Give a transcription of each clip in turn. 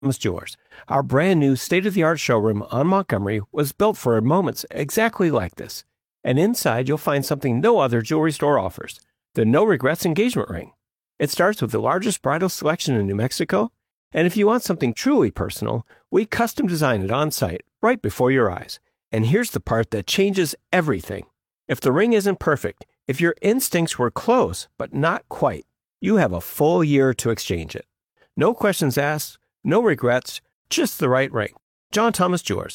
Jewelers. Our brand new state-of-the-art showroom on Montgomery was built for moments exactly like this. And inside, you'll find something no other jewelry store offers, the No Regrets engagement ring. It starts with the largest bridal selection in New Mexico, and if you want something truly personal, we custom design it on-site, right before your eyes. And here's the part that changes everything. If the ring isn't perfect, if your instincts were close but not quite, you have a full year to exchange it. No questions asked, no regrets, just the right ring. John Thomas Jewelers,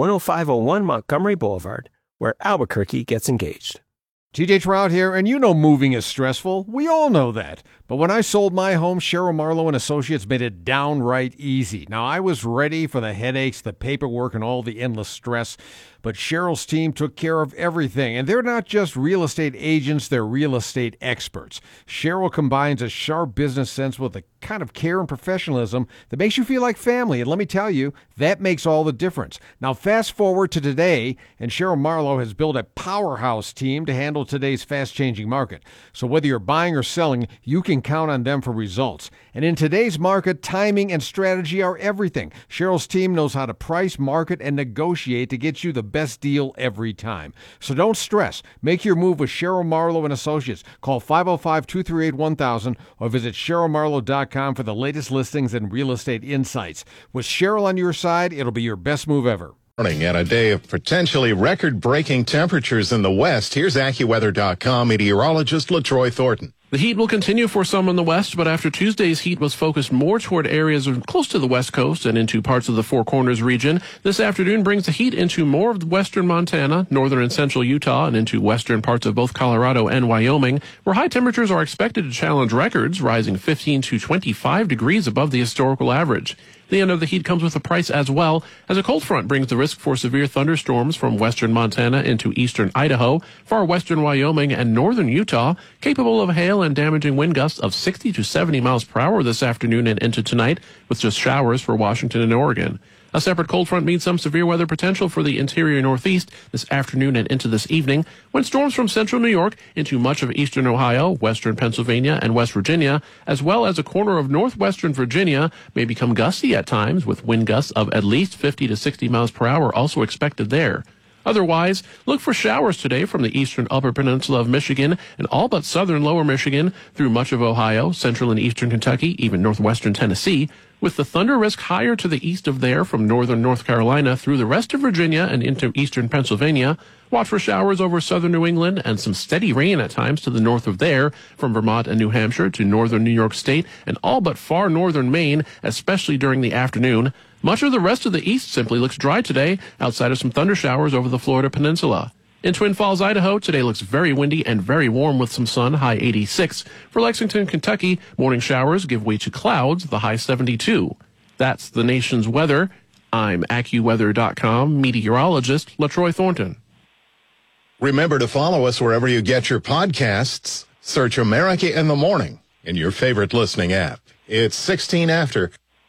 10501 Montgomery Boulevard, where Albuquerque gets engaged. TJ Trout here, and you know moving is stressful. We all know that. But when I sold my home, Cheryl Marlowe and Associates made it downright easy. Now, I was ready for the headaches, the paperwork, and all the endless stress. But Cheryl's team took care of everything. And they're not just real estate agents, they're real estate experts. Cheryl combines a sharp business sense with a kind of care and professionalism that makes you feel like family. And let me tell you, that makes all the difference. Now, fast forward to today, and Cheryl Marlowe has built a powerhouse team to handle today's fast-changing market. So whether you're buying or selling, you can count on them for results. And in today's market, timing and strategy are everything. Cheryl's team knows how to price, market, and negotiate to get you the best deal every time. So don't stress. Make your move with Cheryl Marlowe and Associates. Call 505-238-1000 or visit CherylMarlowe.com for the latest listings and real estate insights. With Cheryl on your side, it'll be your best move ever. Morning and a day of potentially record-breaking temperatures in the west. Here's AccuWeather.com meteorologist LaTroy Thornton. The heat will continue for some in the west, but after Tuesday's heat was focused more toward areas close to the west coast and into parts of the Four Corners region, this afternoon brings the heat into more of western Montana, northern and central Utah, and into western parts of both Colorado and Wyoming, where high temperatures are expected to challenge records, rising 15 to 25 degrees above the historical average. The end of the heat comes with a price as well, as a cold front brings the risk for severe thunderstorms from western Montana into eastern Idaho, far western Wyoming, and northern Utah, capable of hail and damaging wind gusts of 60 to 70 miles per hour this afternoon and into tonight, with just showers for Washington and Oregon. A separate cold front means some severe weather potential for the interior northeast this afternoon and into this evening, when storms from central New York into much of eastern Ohio, western Pennsylvania, and West Virginia, as well as a corner of northwestern Virginia, may become gusty at times, with wind gusts of at least 50 to 60 miles per hour also expected there. Otherwise, look for showers today from the eastern upper peninsula of Michigan and all but southern lower Michigan through much of Ohio, central and eastern Kentucky, even northwestern Tennessee, with the thunder risk higher to the east of there from northern North Carolina through the rest of Virginia and into eastern Pennsylvania. Watch for showers over southern New England and some steady rain at times to the north of there from Vermont and New Hampshire to northern New York State and all but far northern Maine, especially during the afternoon. Much of the rest of the east simply looks dry today, outside of some thunder showers over the Florida Peninsula. In Twin Falls, Idaho, today looks very windy and very warm with some sun, high 86. For Lexington, Kentucky, morning showers give way to clouds, the high 72. That's the nation's weather. I'm AccuWeather.com meteorologist LaTroy Thornton. Remember to follow us wherever you get your podcasts. Search America in the Morning in your favorite listening app. It's 16 after.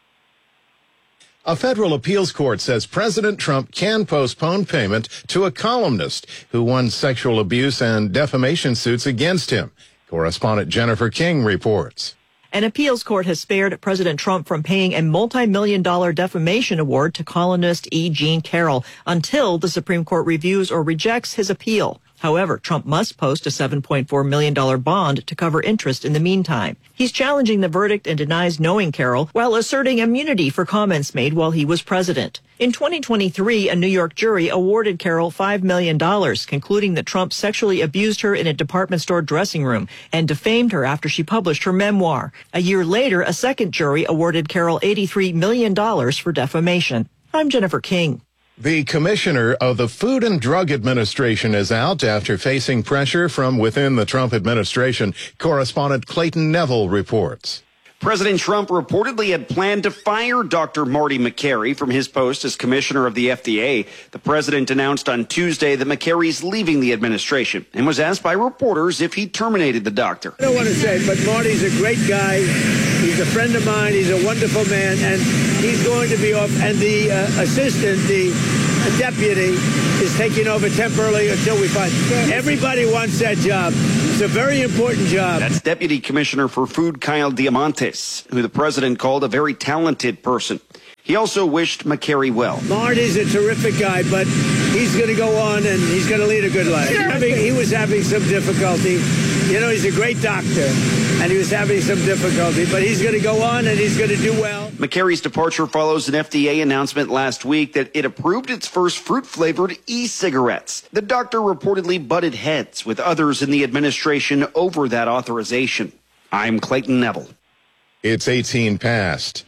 A federal appeals court says President Trump can postpone payment to a columnist who won sexual abuse and defamation suits against him. Correspondent Jennifer King reports. An appeals court has spared President Trump from paying a multi-million-dollar defamation award to columnist E. Jean Carroll until the Supreme Court reviews or rejects his appeal. However, Trump must post a $7.4 million bond to cover interest in the meantime. He's challenging the verdict and denies knowing Carroll while asserting immunity for comments made while he was president. In 2023, a New York jury awarded Carroll $5 million, concluding that Trump sexually abused her in a department store dressing room and defamed her after she published her memoir. A year later, a second jury awarded Carroll $83 million for defamation. I'm Jennifer King. The commissioner of the Food and Drug Administration is out after facing pressure from within the Trump administration. Correspondent Clayton Neville reports. President Trump reportedly had planned to fire Dr. Marty Makary from his post as commissioner of the FDA. The president announced on Tuesday that Makary's leaving the administration and was asked by reporters if he terminated the doctor. I don't want to say it, but Marty's a great guy. He's a friend of mine. He's a wonderful man, and he's going to be off. And the assistant, the deputy, is taking over temporarily until we find. Everybody wants that job. It's a very important job. That's Deputy Commissioner for Food Kyle Diamantis, who the president called a very talented person. He also wished McCary well. Marty's a terrific guy, but he's going to go on and he's going to lead a good life. He was having some difficulty. You know, he's a great doctor, and he was having some difficulty, but he's going to go on and he's going to do well. McCary's departure follows an FDA announcement last week that it approved its first fruit-flavored e-cigarettes. The doctor reportedly butted heads with others in the administration over that authorization. I'm Clayton Neville. It's 18 past.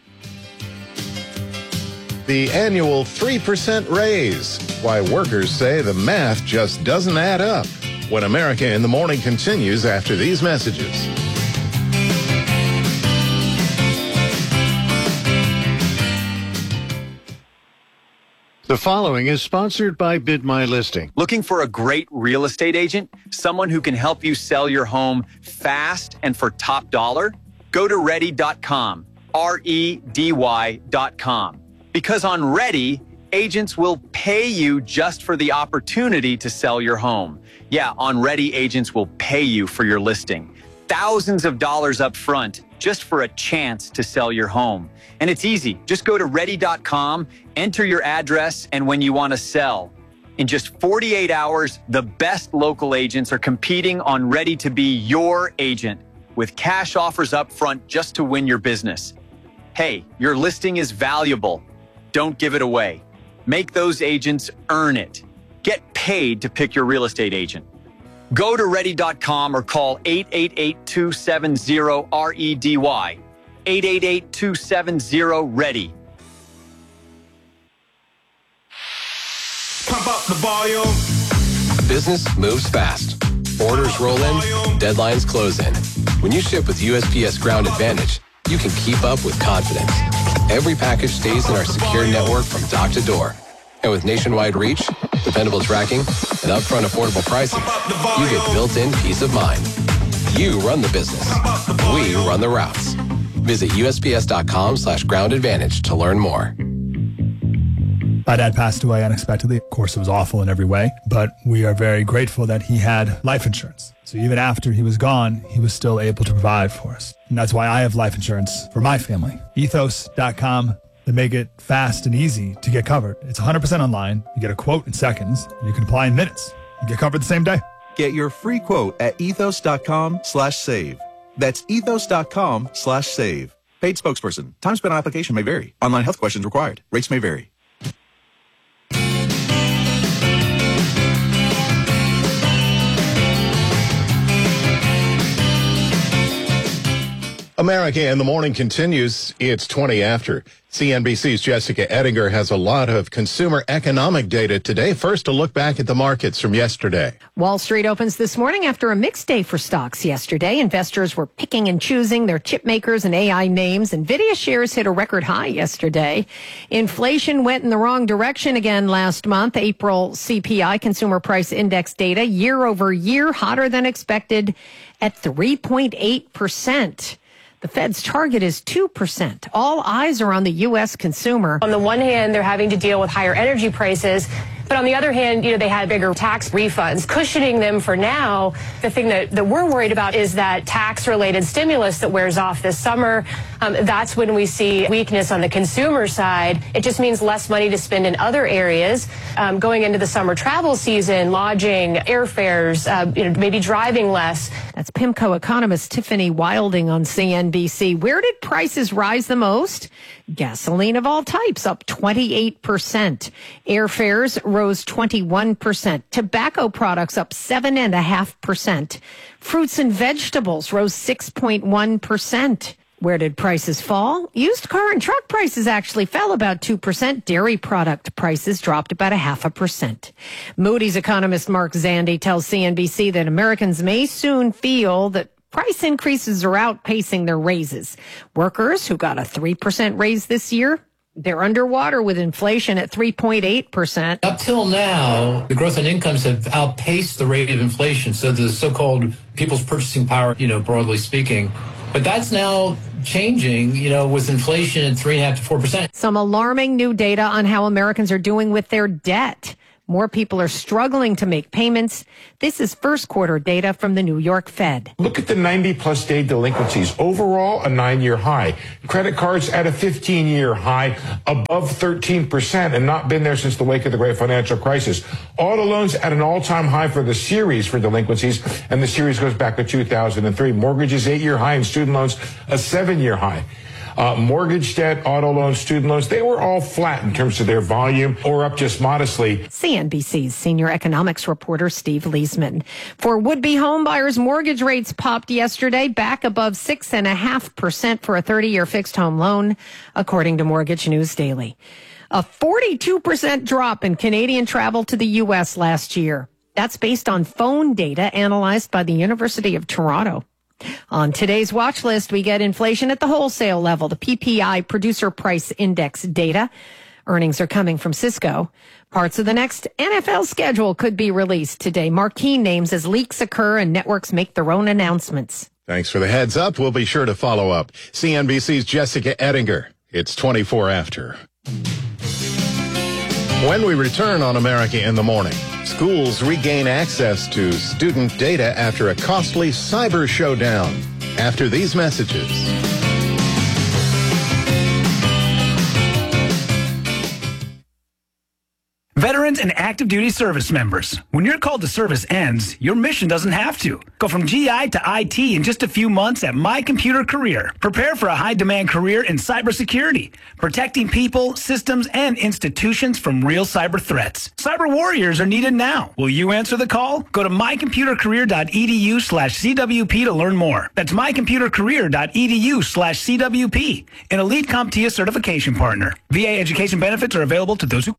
The annual 3% raise. Why workers say the math just doesn't add up. When America in the Morning continues after these messages. The following is sponsored by Bid My Listing. Looking for a great real estate agent? Someone who can help you sell your home fast and for top dollar? Go to Ready.com, REDY.com. Because on Ready, agents will pay you just for the opportunity to sell your home. Yeah, on Ready, agents will pay you for your listing. Thousands of dollars up front just for a chance to sell your home. And it's easy. Just go to Ready.com, enter your address, and when you want to sell. In just 48 hours, the best local agents are competing on Ready to be your agent with cash offers up front just to win your business. Hey, your listing is valuable. Don't give it away. Make those agents earn it. Get paid to pick your real estate agent. Go to Ready.com or call 888-270-REDY. 888-270-READY. Pump up the volume. Business moves fast. Orders roll in, deadlines close in. When you ship with USPS Ground Advantage, you can keep up with confidence. Every package stays in our secure network from dock to door. And with nationwide reach, dependable tracking, and upfront affordable pricing, you get built-in peace of mind. You run the business. We run the routes. Visit USPS.com/Ground Advantage to learn more. My dad passed away unexpectedly. Of course, it was awful in every way, but we are very grateful that he had life insurance. So even after he was gone, he was still able to provide for us. And that's why I have life insurance for my family. Ethos.com. They make it fast and easy to get covered. It's 100% online. You get a quote in seconds. You can apply in minutes. You get covered the same day. Get your free quote at ethos.com/save. That's ethos.com/save. Paid spokesperson. Time spent on application may vary. Online health questions required. Rates may vary. America in the Morning continues. It's 20 after. CNBC's Jessica Ettinger has a lot of consumer economic data today. First, a look back at the markets from yesterday. Wall Street opens this morning after a mixed day for stocks yesterday. Investors were picking and choosing their chip makers and AI names. NVIDIA shares hit a record high yesterday. Inflation went in the wrong direction again last month. April CPI, Consumer Price Index data, year over year, hotter than expected at 3.8%. The Fed's target is 2%. All eyes are on the U.S. consumer. On the one hand, they're having to deal with higher energy prices. But on the other hand, they had bigger tax refunds, cushioning them for now. The thing that we're worried about is that tax-related stimulus that wears off this summer. That's when we see weakness on the consumer side. It just means less money to spend in other areas. Going into the summer travel season, lodging, airfares, maybe driving less. That's PIMCO economist Tiffany Wilding on CNBC. Where did prices rise the most? Gasoline of all types up 28%. Airfares rose 21%. Tobacco products up 7.5%. Fruits and vegetables rose 6.1%. Where did prices fall? Used car and truck prices actually fell about 2%. Dairy product prices dropped about 0.5%. Moody's economist Mark Zandi tells CNBC that Americans may soon feel that price increases are outpacing their raises. Workers who got a 3% raise this year, they're underwater with inflation at 3.8%. Up till now, the growth in incomes have outpaced the rate of inflation. So the so-called people's purchasing power, broadly speaking. But that's now changing, with inflation at 3.5% to 4%. Some alarming new data on how Americans are doing with their debt. More people are struggling to make payments. This is first quarter data from the New York Fed. Look at the 90-plus day delinquencies. Overall, a 9-year high. Credit cards at a 15-year high, above 13%, and not been there since the wake of the great financial crisis. Auto loans at an all-time high for the series for delinquencies, and the series goes back to 2003. Mortgages, 8-year high, and student loans, a 7-year high. Mortgage debt, auto loans, student loans, they were all flat in terms of their volume or up just modestly. CNBC's senior economics reporter Steve Leisman. For would-be homebuyers, mortgage rates popped yesterday back above 6.5% for a 30-year fixed home loan, according to Mortgage News Daily. A 42% drop in Canadian travel to the U.S. last year. That's based on phone data analyzed by the University of Toronto. On today's watch list, we get inflation at the wholesale level, the PPI Producer Price Index data. Earnings are coming from Cisco. Parts of the next NFL schedule could be released today. Marquee names as leaks occur and networks make their own announcements. Thanks for the heads up. We'll be sure to follow up. CNBC's Jessica Ettinger. It's 24 after. When we return on America in the Morning, schools regain access to student data after a costly cyber showdown. After these messages. Veterans and active duty service members, when your call to service ends, your mission doesn't have to. Go from GI to IT in just a few months at My Computer Career. Prepare for a high-demand career in cybersecurity, protecting people, systems, and institutions from real cyber threats. Cyber warriors are needed now. Will you answer the call? Go to mycomputercareer.edu/CWP to learn more. That's mycomputercareer.edu/CWP, an elite CompTIA certification partner. VA education benefits are available to those who...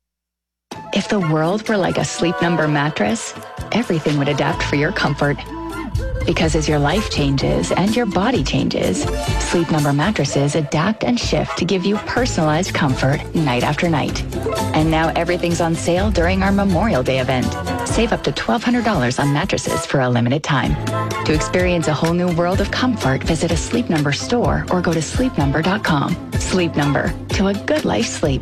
If the world were like a Sleep Number mattress, everything would adapt for your comfort. Because as your life changes and your body changes, Sleep Number mattresses adapt and shift to give you personalized comfort night after night. And now everything's on sale during our Memorial Day event. Save up to $1,200 on mattresses for a limited time. To experience a whole new world of comfort, visit a Sleep Number store or go to sleepnumber.com. Sleep Number, to a good life sleep.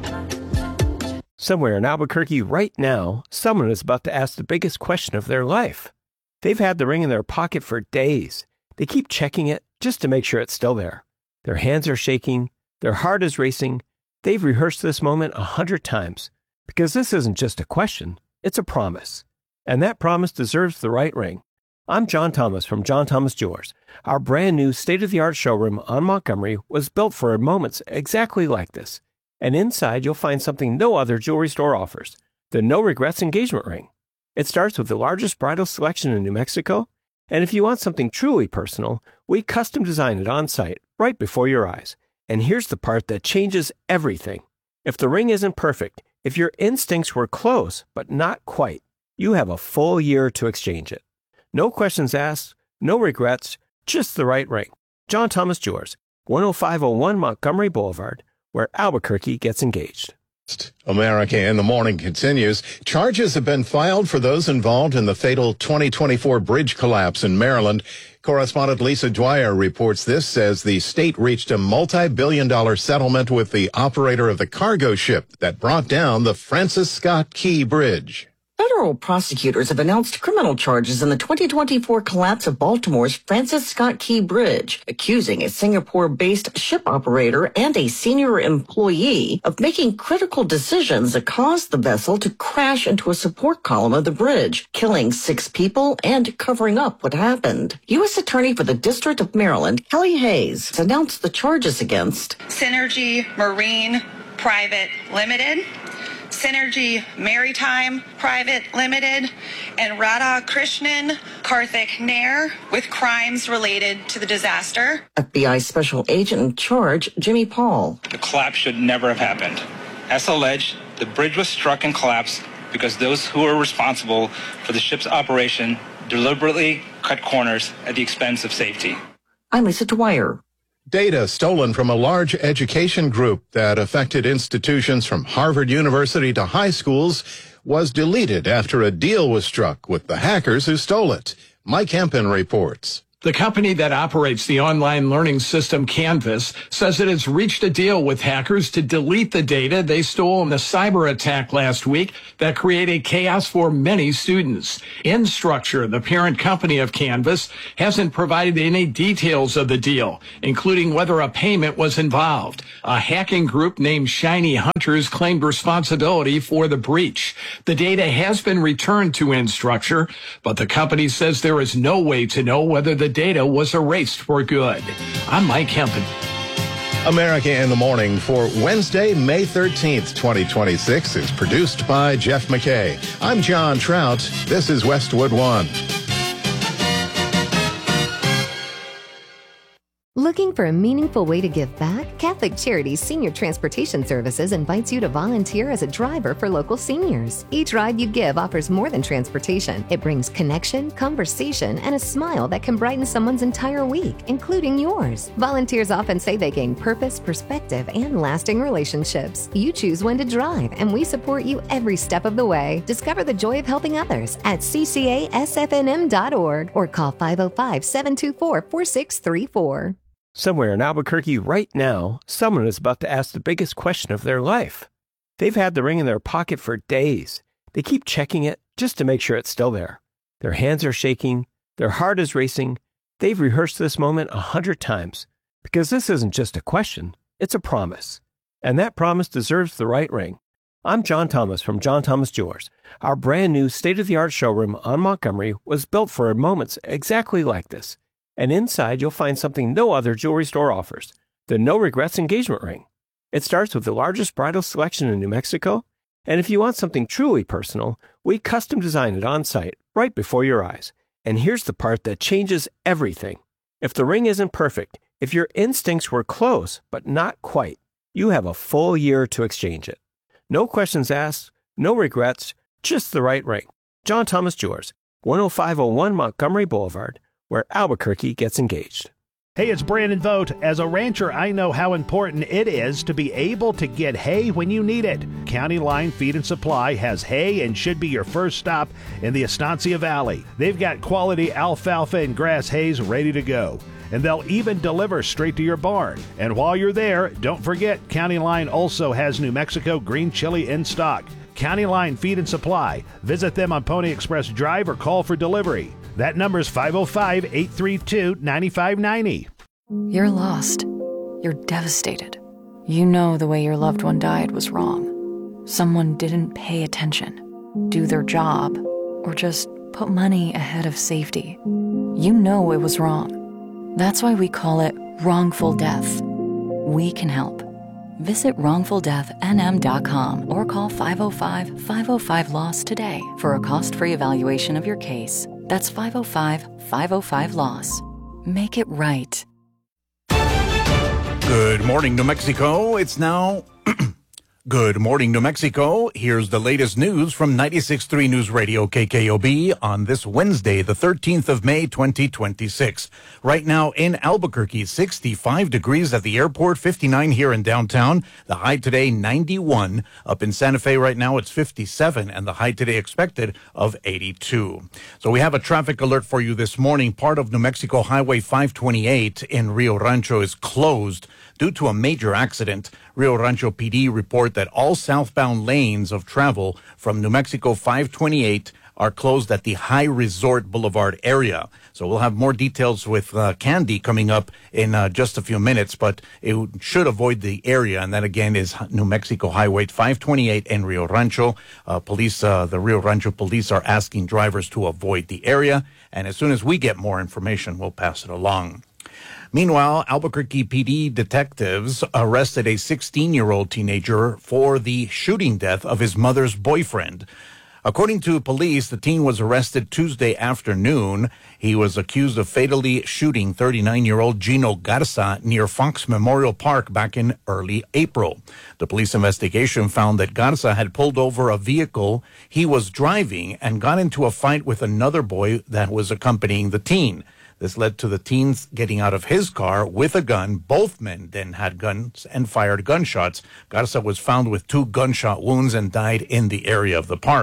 Somewhere in Albuquerque right now, someone is about to ask the biggest question of their life. They've had the ring in their pocket for days. They keep checking it just to make sure it's still there. Their hands are shaking. Their heart is racing. They've rehearsed this moment 100 times because this isn't just a question. It's a promise. And that promise deserves the right ring. I'm John Thomas from John Thomas Jewelers. Our brand new state-of-the-art showroom on Montgomery was built for moments exactly like this. And inside, you'll find something no other jewelry store offers, the No Regrets engagement ring. It starts with the largest bridal selection in New Mexico, and if you want something truly personal, we custom design it on site, right before your eyes. And here's the part that changes everything. If the ring isn't perfect, if your instincts were close, but not quite, you have a full year to exchange it. No questions asked, no regrets, just the right ring. John Thomas Jewelers, 10501 Montgomery Boulevard, where Albuquerque gets engaged. America in the Morning continues. Charges have been filed for those involved in the fatal 2024 bridge collapse in Maryland. Correspondent Lisa Dwyer reports this, says the state reached a multi-billion-dollar settlement with the operator of the cargo ship that brought down the Francis Scott Key Bridge. Federal prosecutors have announced criminal charges in the 2024 collapse of Baltimore's Francis Scott Key Bridge, accusing a Singapore-based ship operator and a senior employee of making critical decisions that caused the vessel to crash into a support column of the bridge, killing 6 people and covering up what happened. U.S. Attorney for the District of Maryland, Kelly Hayes, announced the charges against Synergy Marine Private Limited, Synergy Maritime Private Limited, and Radha Krishnan Karthik Nair with crimes related to the disaster. FBI Special Agent in Charge, Jimmy Paul. The collapse should never have happened. As alleged, the bridge was struck and collapsed because those who were responsible for the ship's operation deliberately cut corners at the expense of safety. I'm Lisa Dwyer. Data stolen from a large education group that affected institutions from Harvard University to high schools was deleted after a deal was struck with the hackers who stole it. Mike Hempen reports. The company that operates the online learning system Canvas says it has reached a deal with hackers to delete the data they stole in the cyber attack last week that created chaos for many students. Instructure, the parent company of Canvas, hasn't provided any details of the deal, including whether a payment was involved. A hacking group named Shiny Hunters claimed responsibility for the breach. The data has been returned to Instructure, but the company says there is no way to know whether the data was erased for good. I'm Mike Hempen. America in the Morning for Wednesday, May 13th, 2026 is produced by Jeff McKay. I'm John Trout. This is Westwood One. Looking for a meaningful way to give back? Catholic Charities Senior Transportation Services invites you to volunteer as a driver for local seniors. Each ride you give offers more than transportation. It brings connection, conversation, and a smile that can brighten someone's entire week, including yours. Volunteers often say they gain purpose, perspective, and lasting relationships. You choose when to drive, and we support you every step of the way. Discover the joy of helping others at ccasfnm.org or call 505-724-4634. Somewhere in Albuquerque right now, someone is about to ask the biggest question of their life. They've had the ring in their pocket for days. They keep checking it just to make sure it's still there. Their hands are shaking. Their heart is racing. They've rehearsed this moment 100 times because this isn't just a question, it's a promise. And that promise deserves the right ring. I'm John Thomas from John Thomas Jewelers. Our brand new state-of-the-art showroom on Montgomery was built for moments exactly like this. And inside, you'll find something no other jewelry store offers, the No Regrets engagement ring. It starts with the largest bridal selection in New Mexico, and if you want something truly personal, we custom design it on site, right before your eyes. And here's the part that changes everything. If the ring isn't perfect, if your instincts were close, but not quite, you have a full year to exchange it. No questions asked, no regrets, just the right ring. John Thomas Jewelers, 10501 Montgomery Boulevard, where Albuquerque gets engaged. Hey, it's Brandon Vogt. As a rancher, I know how important it is to be able to get hay when you need it. County Line Feed and Supply has hay and should be your first stop in the Estancia Valley. They've got quality alfalfa and grass hays ready to go, and they'll even deliver straight to your barn. And while you're there, don't forget County Line also has New Mexico green chili in stock. County Line Feed and Supply. Visit them on Pony Express Drive or call for delivery. That number is 505-832-9590. You're lost. You're devastated. You know the way your loved one died was wrong. Someone didn't pay attention, do their job, or just put money ahead of safety. You know it was wrong. That's why we call it wrongful death. We can help. Visit wrongfuldeathnm.com or call 505-505-LOSS today for a cost-free evaluation of your case. That's 505-505-LOSS. Make it right. Good morning, New Mexico. It's now... Good morning, New Mexico. Here's the latest news from 96.3 News Radio KKOB on this Wednesday, the 13th of May, 2026. Right now in Albuquerque, 65 degrees at the airport, 59 here in downtown. The high today, 91. Up in Santa Fe right now, it's 57, and the high today expected of 82. So we have a traffic alert for you this morning. Part of New Mexico Highway 528 in Rio Rancho is closed due to a major accident. Rio Rancho PD report that all southbound lanes of travel from New Mexico 528 are closed at the High Resort Boulevard area. So we'll have more details with Candy coming up in just a few minutes, but it should avoid the area. And that again is New Mexico Highway 528 in Rio Rancho. The Rio Rancho police are asking drivers to avoid the area. And as soon as we get more information, we'll pass it along. Meanwhile, Albuquerque PD detectives arrested a 16-year-old teenager for the shooting death of his mother's boyfriend. According to police, the teen was arrested Tuesday afternoon. He was accused of fatally shooting 39-year-old Gino Garza near Fox Memorial Park back in early April. The police investigation found that Garza had pulled over a vehicle he was driving and got into a fight with another boy that was accompanying the teen. This led to the teens getting out of his car with a gun. Both men then had guns and fired gunshots. Garza was found with 2 gunshot wounds and died in the area of the park.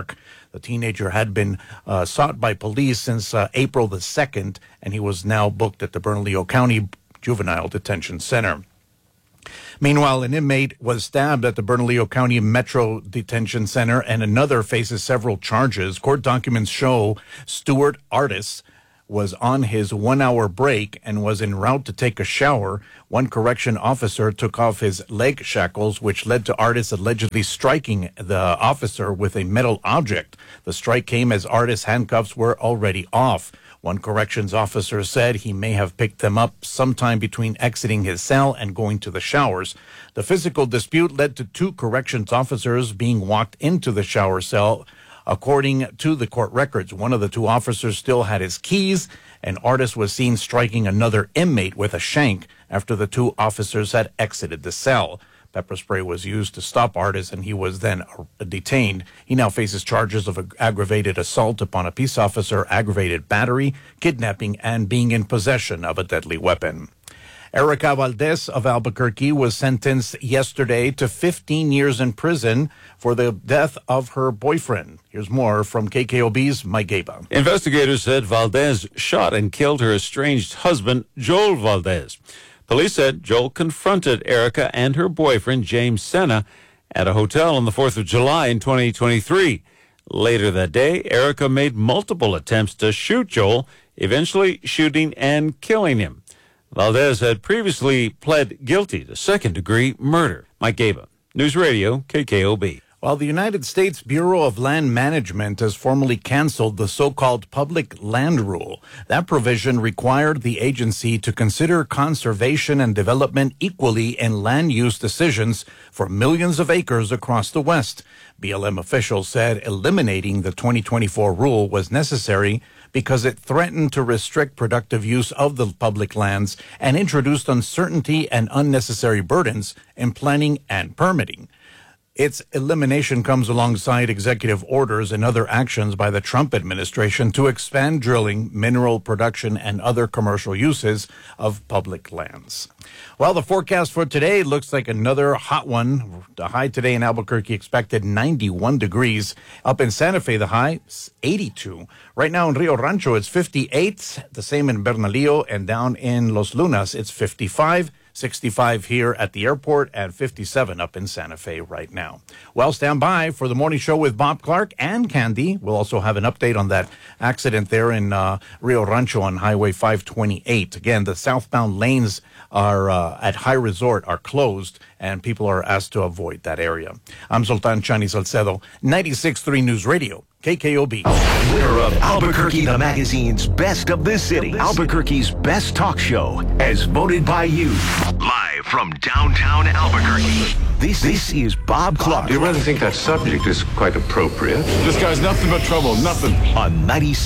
The teenager had been sought by police since April the 2nd, and he was now booked at the Bernalillo County Juvenile Detention Center. Meanwhile, an inmate was stabbed at the Bernalillo County Metro Detention Center, and another faces several charges. Court documents show Stuart Artis was on his 1-hour break and was en route to take a shower. One correction officer took off his leg shackles, which led to Artis allegedly striking the officer with a metal object. The strike came as Artis' handcuffs were already off. One corrections officer said he may have picked them up sometime between exiting his cell and going to the showers. The physical dispute led to 2 corrections officers being walked into the shower cell. According to the court records, one of the 2 officers still had his keys, and Artis was seen striking another inmate with a shank after the 2 officers had exited the cell. Pepper spray was used to stop Artis, and he was then detained. He now faces charges of aggravated assault upon a peace officer, aggravated battery, kidnapping, and being in possession of a deadly weapon. Erica Valdez of Albuquerque was sentenced yesterday to 15 years in prison for the death of her boyfriend. Here's more from KKOB's Mike Gaba. Investigators said Valdez shot and killed her estranged husband, Joel Valdez. Police said Joel confronted Erica and her boyfriend, James Senna, at a hotel on the 4th of July in 2023. Later that day, Erica made multiple attempts to shoot Joel, eventually shooting and killing him. Valdez had previously pled guilty to second-degree murder. Mike Gaba, News Radio, KKOB. While the United States Bureau of Land Management has formally canceled the so-called public land rule, that provision required the agency to consider conservation and development equally in land use decisions for millions of acres across the West. BLM officials said eliminating the 2024 rule was necessary because it threatened to restrict productive use of the public lands and introduced uncertainty and unnecessary burdens in planning and permitting. Its elimination comes alongside executive orders and other actions by the Trump administration to expand drilling, mineral production, and other commercial uses of public lands. Well, the forecast for today looks like another hot one. The high today in Albuquerque expected 91 degrees. Up in Santa Fe, the high is 82. Right now in Rio Rancho, it's 58. The same in Bernalillo, and down in Los Lunas, it's 55. 65 here at the airport, and 57 up in Santa Fe right now. Well, stand by for the morning show with Bob Clark and Candy. We'll also have an update on that accident there in Rio Rancho on Highway 528. Again, the southbound lanes are at High Resort are closed, and people are asked to avoid that area. I'm Zoltan Chani Salcedo, 96.3 News Radio, KKOB. Winner of Albuquerque the Magazine's Best of the City, Albuquerque's best talk show, as voted by you. Live from downtown Albuquerque, this is Bob Clark. You really think that subject is quite appropriate? This guy's nothing but trouble, nothing. On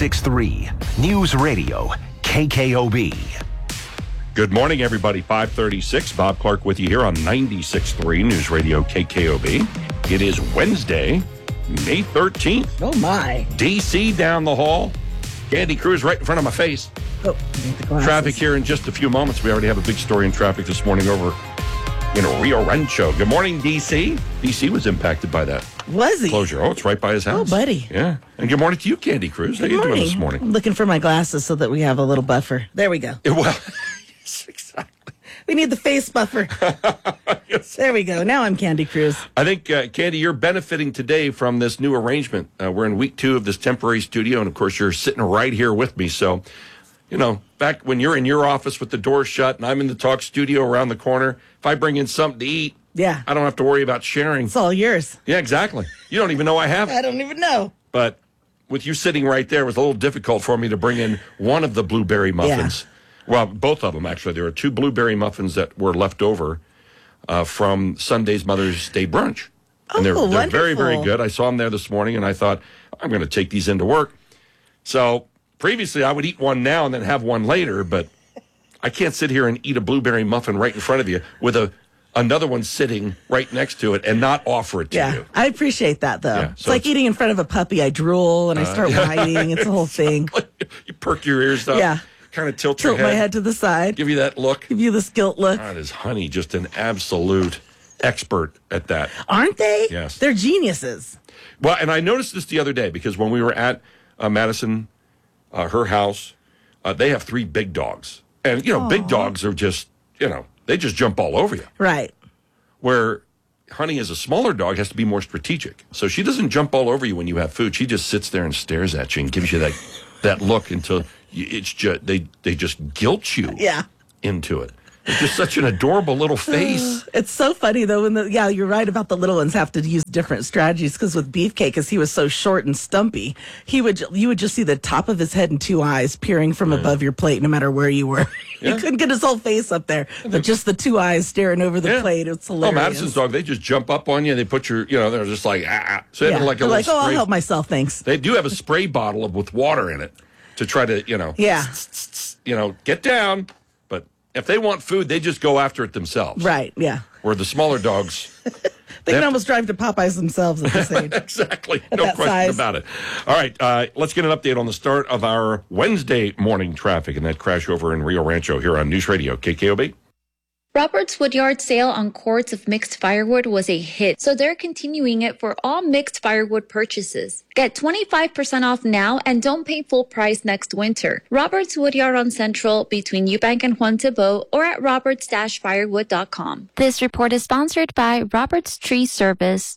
96.3 News Radio, KKOB. Good morning, everybody. 5:36. Bob Clark with you here on 96.3 News Radio KKOB. It is Wednesday, May 13th. Oh, my. D.C. down the hall. Candy Cruz right in front of my face. Oh, traffic here in just a few moments. We already have a big story in traffic this morning over in Rio Rancho. Good morning, D.C. D.C. was impacted by that. Was he? Closure. Oh, it's right by his house. Oh, buddy. Yeah. And good morning to you, Candy Cruz. How you doing this morning? I'm looking for my glasses so that we have a little buffer. There we go. Well, yes, exactly. We need the face buffer. Yes. There we go. Now I'm Candy Cruz. I think, Candy, you're benefiting today from this new arrangement. We're in week 2 of this temporary studio, and, of course, you're sitting right here with me. So, you know, back when you're in your office with the door shut and I'm in the talk studio around the corner, if I bring in something to eat, yeah, I don't have to worry about sharing. It's all yours. Yeah, exactly. You don't even know I have it. I don't even know. But with you sitting right there, it was a little difficult for me to bring in one of the blueberry muffins. Yeah. Well, both of them, actually. There were 2 blueberry muffins that were left over from Sunday's Mother's Day brunch. And they're very, very good. I saw them there this morning, and I thought, I'm going to take these into work. So previously, I would eat one now and then have one later, but I can't sit here and eat a blueberry muffin right in front of you with another one sitting right next to it and not offer it to you. I appreciate that, though. Yeah, it's like eating in front of a puppy. I drool, and I start whining. It's a whole thing. You perk your ears up. Yeah. Kind of tilt your head. My head to the side. Give you that look. Give you this guilt look. God, is honey just an absolute expert at that. Aren't they? Yes. They're geniuses. Well, and I noticed this the other day because when we were at Madison, her house, they have 3 big dogs. And, big dogs are just, they just jump all over you. Right. Where Honey, as a smaller dog, has to be more strategic. So she doesn't jump all over you when you have food. She just sits there and stares at you and gives you that look until it's just, they just guilt you into it. It's just such an adorable little face. It's so funny, though. You're right about the little ones have to use different strategies, because with Beefcake, as he was so short and stumpy, you would just see the top of his head and 2 eyes peering from above your plate, no matter where you were. You couldn't get his whole face up there, but just the 2 eyes staring over the plate. It's hilarious. Oh, Madison's dog, they just jump up on you. They put your, they're just like, So they have like a little spray. I'll help myself, thanks. They do have a spray bottle with water in it to try to, get down. If they want food, they just go after it themselves. Right, yeah. Where the smaller dogs... they can almost drive to Popeyes themselves at this age. Exactly. No question about it. All right, let's get an update on the start of our Wednesday morning traffic and that crash over in Rio Rancho here on News Radio KKOB. Roberts Woodyard's sale on quarts of mixed firewood was a hit, so they're continuing it for all mixed firewood purchases. Get 25% off now and don't pay full price next winter. Roberts Woodyard on Central between Eubank and Juan Tabo, or at roberts-firewood.com. This report is sponsored by Roberts Tree Service.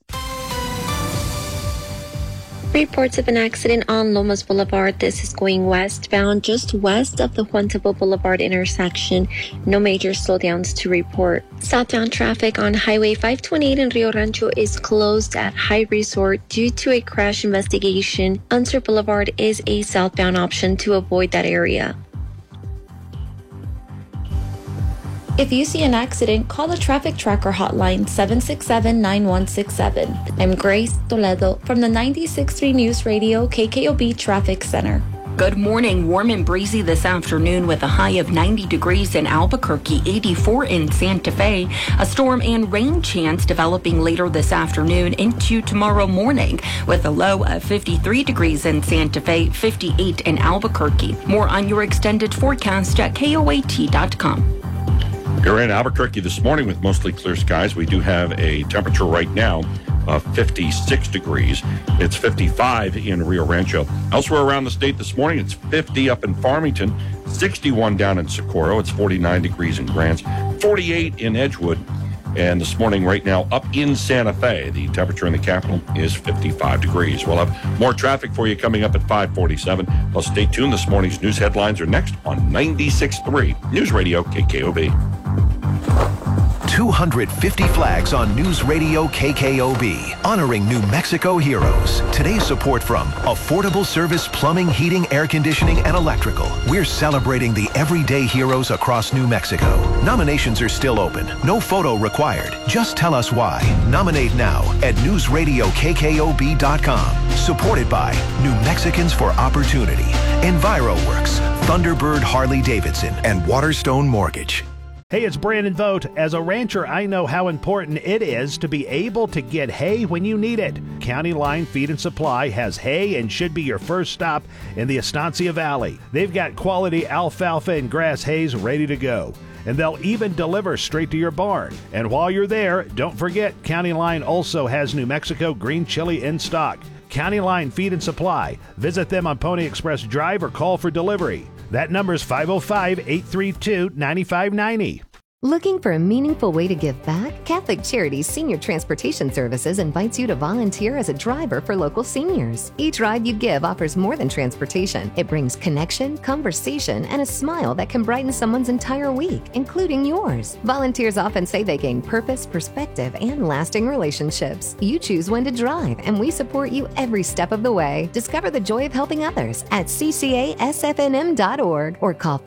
Reports of an accident on Lomas Boulevard. This is going westbound, just west of the Juan Tabo Boulevard intersection. No major slowdowns to report. Southbound traffic on Highway 528 in Rio Rancho is closed at High Resort due to a crash investigation. Unser Boulevard is a southbound option to avoid that area. If you see an accident, call the Traffic Tracker hotline 767-9167. I'm Grace Toledo from the 96.3 News Radio KKOB Traffic Center. Good morning. Warm and breezy this afternoon with a high of 90 degrees in Albuquerque, 84 in Santa Fe. A storm and rain chance developing later this afternoon into tomorrow morning with a low of 53 degrees in Santa Fe, 58 in Albuquerque. More on your extended forecast at KOAT.com. You're in Albuquerque this morning with mostly clear skies. We do have a temperature right now of 56 degrees. It's 55 in Rio Rancho. Elsewhere around the state this morning, it's 50 up in Farmington, 61 down in Socorro. It's 49 degrees in Grants, 48 in Edgewood. And this morning right now up in Santa Fe, the temperature in the capital is 55 degrees. We'll have more traffic for you coming up at 5:47. Well, stay tuned. This morning's news headlines are next on 96.3 News Radio KKOB. 250 flags on News Radio KKOB, honoring New Mexico heroes. Today's support from Affordable Service Plumbing, Heating, Air Conditioning, and Electrical. We're celebrating the everyday heroes across New Mexico. Nominations are still open. No photo required. Just tell us why. Nominate now at newsradiokkob.com. Supported by New Mexicans for Opportunity, EnviroWorks, Thunderbird Harley-Davidson, and Waterstone Mortgage. Hey, it's Brandon Vogt. As a rancher, I know how important it is to be able to get hay when you need it. County Line Feed and Supply has hay and should be your first stop in the Estancia Valley. They've got quality alfalfa and grass hays ready to go, and they'll even deliver straight to your barn. And while you're there, don't forget County Line also has New Mexico green chili in stock. County Line Feed and Supply. Visit them on Pony Express Drive or call for delivery. That number is 505-832-9590. Looking for a meaningful way to give back? Catholic Charities Senior Transportation Services invites you to volunteer as a driver for local seniors. Each ride you give offers more than transportation. It brings connection, conversation, and a smile that can brighten someone's entire week, including yours. Volunteers often say they gain purpose, perspective, and lasting relationships. You choose when to drive, and we support you every step of the way. Discover the joy of helping others at ccasfnm.org or call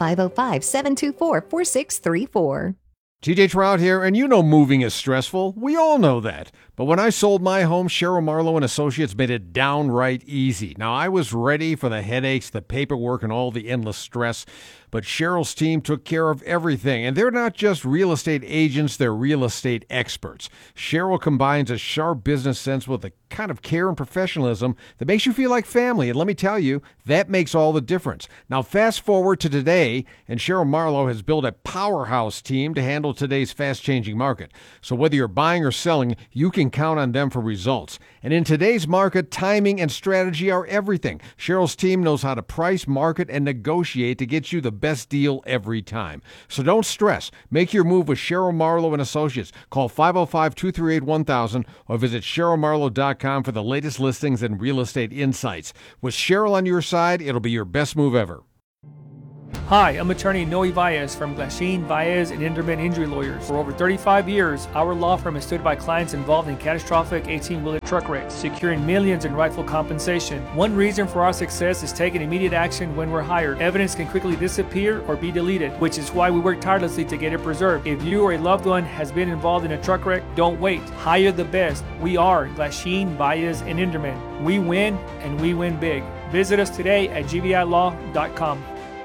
505-724-4634. TJ Trout here, and you know moving is stressful. We all know that. But when I sold my home, Cheryl Marlowe and Associates made it downright easy. Now, I was ready for the headaches, the paperwork, and all the endless stress, but Cheryl's team took care of everything. And they're not just real estate agents, they're real estate experts. Cheryl combines a sharp business sense with the kind of care and professionalism that makes you feel like family. And let me tell you, that makes all the difference. Now, fast forward to today, and Cheryl Marlowe has built a powerhouse team to handle today's fast-changing market. So whether you're buying or selling, you can count on them for results. And in today's market, timing and strategy are everything. Cheryl's team knows how to price, market, and negotiate to get you the best deal every time. So don't stress. Make your move with Cheryl Marlowe and Associates. Call 505-238-1000 or visit CherylMarlowe.com for the latest listings and real estate insights. With Cheryl on your side, it'll be your best move ever. Hi, I'm attorney Noe Baez from Glasheen, Baez, and Inderman Injury Lawyers. For over 35 years, our law firm has stood by clients involved in catastrophic 18-wheeler truck wrecks, securing millions in rightful compensation. One reason for our success is taking immediate action when we're hired. Evidence can quickly disappear or be deleted, which is why we work tirelessly to get it preserved. If you or a loved one has been involved in a truck wreck, don't wait. Hire the best. We are Glasheen, Baez, and Inderman. We win, and we win big. Visit us today at gvilaw.com.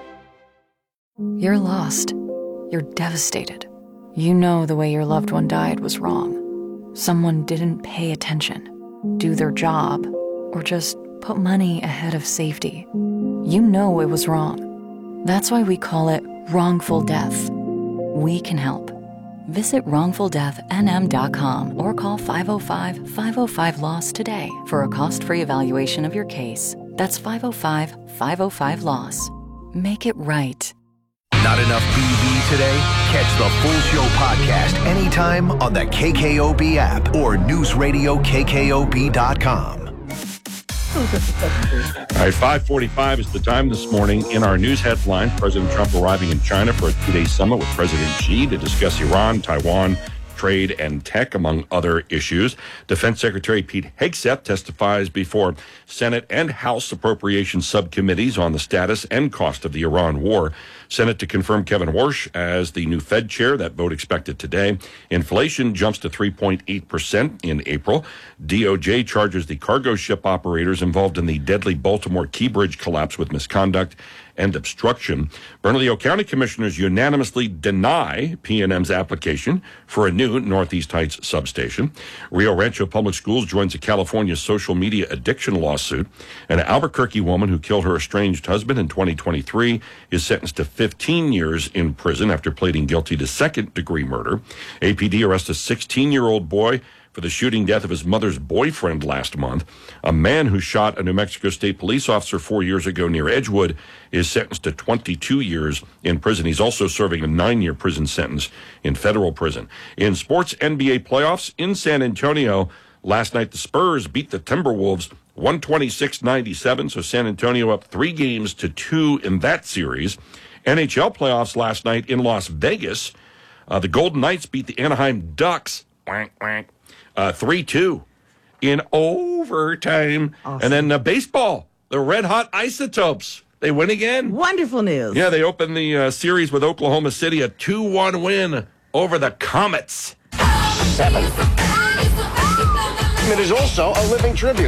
You're lost. You're devastated. You know the way your loved one died was wrong. Someone didn't pay attention, do their job, or just put money ahead of safety. You know it was wrong. That's why we call it wrongful death. We can help. Visit wrongfuldeathnm.com or call 505-505-LOSS today for a cost-free evaluation of your case. That's 505-505-LOSS. Make it right. Not enough BV today? Catch the full show podcast anytime on the KKOB app or newsradiokkob.com. All right, 5:45 is the time this morning. In our news headline, President Trump arriving in China for a two-day summit with President Xi to discuss Iran, Taiwan, trade, and tech, among other issues. Defense Secretary Pete Hegseth testifies before Senate and House Appropriations subcommittees on the status and cost of the Iran war. Senate to confirm Kevin Warsh as the new Fed chair. That vote expected today. Inflation jumps to 3.8% in April. DOJ charges the cargo ship operators involved in the deadly Baltimore Key Bridge collapse with misconduct and obstruction. Bernalillo County commissioners unanimously deny PNM's application for a new Northeast Heights substation. Rio Rancho Public Schools joins a California social media addiction lawsuit. An Albuquerque woman who killed her estranged husband in 2023 is sentenced to 15 years in prison after pleading guilty to second-degree murder. APD arrests a 16-year-old boy for the shooting death of his mother's boyfriend last month. A man who shot a New Mexico State police officer 4 years ago near Edgewood is sentenced to 22 years in prison. He's also serving a 9-year prison sentence in federal prison. In sports, NBA playoffs in San Antonio, last night the Spurs beat the Timberwolves 126-97, so San Antonio up 3-2 in that series. NHL playoffs last night in Las Vegas. The Golden Knights beat the Anaheim Ducks 3-2 in overtime. Awesome. And then baseball, the Red Hot Isotopes, they win again. Wonderful news. Yeah, they opened the series with Oklahoma City, a 2-1 win over the Comets. 7. It is also a living tribute.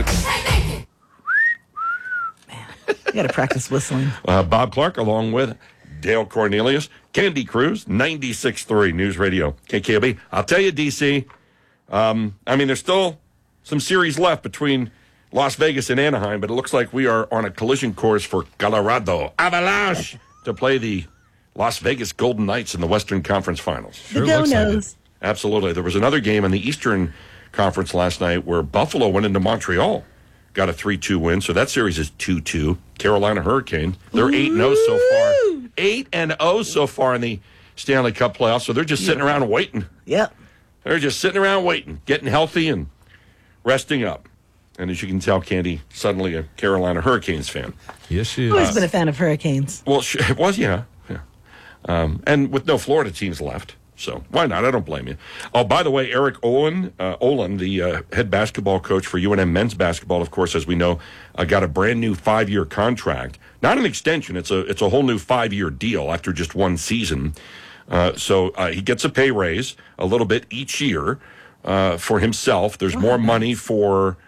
Man, you got to practice whistling. Bob Clark along with Dale Cornelius, Candy Cruz, 96.3 News Radio, KKOB. I'll tell you, DC, there's still some series left between Las Vegas and Anaheim, but it looks like we are on a collision course for Colorado Avalanche to play the Las Vegas Golden Knights in the Western Conference Finals. The Go-Nos. Absolutely. There was another game in the Eastern Conference last night where Buffalo went into Montreal, got a 3-2 win, so that series is 2-2. Carolina Hurricanes, they're 8-0 so far. 8-0 so far in the Stanley Cup playoffs, so they're just sitting around waiting. Yep. They're just sitting around waiting, getting healthy and resting up. And as you can tell, Candy, suddenly a Carolina Hurricanes fan. Yes, she is. I've always been a fan of Hurricanes. Well, it was, yeah. And with no Florida teams left. So why not? I don't blame you. Oh, by the way, Eric Olin, the head basketball coach for UNM men's basketball, of course, as we know, got a brand new 5-year contract. Not an extension. It's a whole new 5-year deal after just one season. So he gets a pay raise a little bit each year. for himself. There's more money for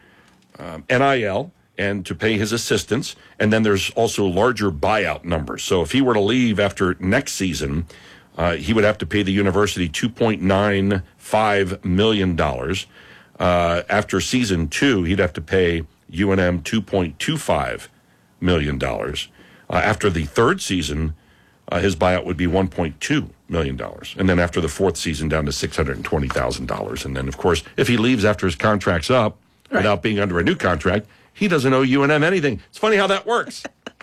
NIL and to pay his assistants. And then there's also larger buyout numbers. So if he were to leave after next season, he would have to pay the university $2.95 million. After season 2, he'd have to pay UNM $2.25 million. After the third season, his buyout would be $1.2 million. And then after the fourth season, down to $620,000. And then, of course, if he leaves after his contract's up, without being under a new contract, he doesn't owe UNM anything. It's funny how that works.